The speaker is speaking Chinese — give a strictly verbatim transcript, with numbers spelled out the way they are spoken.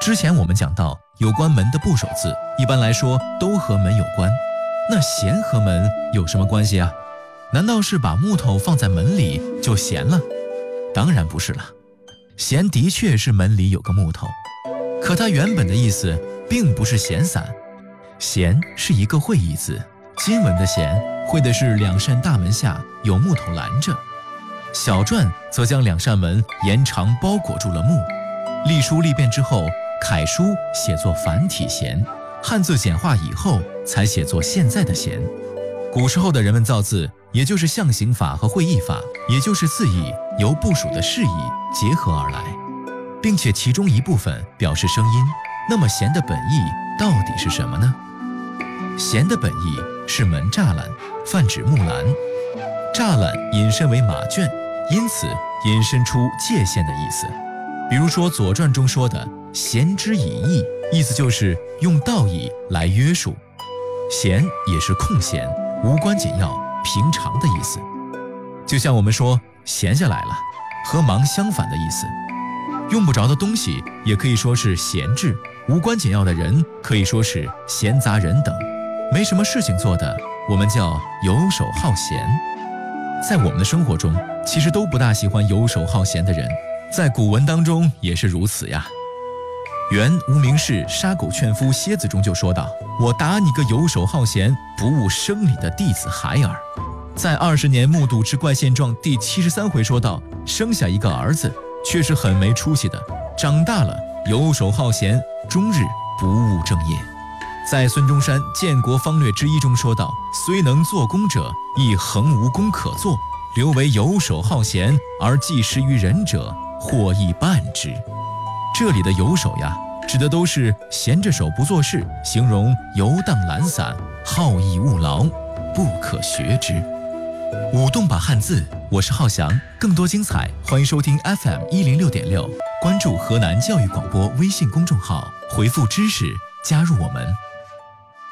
之前我们讲到，有关门的部首字，一般来说都和门有关。那弦和门有什么关系啊？难道是把木头放在门里就弦了？当然不是了。弦的确是门里有个木头，可它原本的意思并不是闲散。弦是一个会意字，金文的弦会的是两扇大门下有木头拦着，小篆则将两扇门延长包裹住了木。隶书隶变之后，楷书写作繁体弦，汉字简化以后才写作现在的弦。古时候的人们造字，也就是象形法和会意法，也就是字义由部首的释义结合而来，并且其中一部分表示声音。那么弦的本意到底是什么呢？弦的本意是门栅栏，泛指木栏。栅栏引申为马圈，因此引申出界限的意思。比如说《左传》中说的弦之以义，意思就是用道义来约束。弦也是空闲、无关紧要、平常的意思。就像我们说闲下来了，和忙相反的意思。用不着的东西也可以说是闲置，无关紧要的人可以说是闲杂人等。没什么事情做的，我们叫游手好闲。在我们的生活中，其实都不大喜欢游手好闲的人，在古文当中也是如此呀。原无名氏杀狗劝夫蝎子中就说道：我打你个游手好闲、不务生理的弟子孩儿。在二十年目睹之怪现状第七十三回说道：生下一个儿子，却是很没出息的，长大了游手好闲，终日不务正业。在孙中山《建国方略之一》中说道：虽能做工者，亦恒无功可做，留为游手好闲而寄食于人者，或亦半之。这里的游手呀，指的都是闲着手不做事，形容游荡懒散、好逸恶劳，不可学之。舞动吧汉字，我是浩翔，更多精彩欢迎收听 F M 一零六点六，关注河南教育广播微信公众号，回复知识加入我们。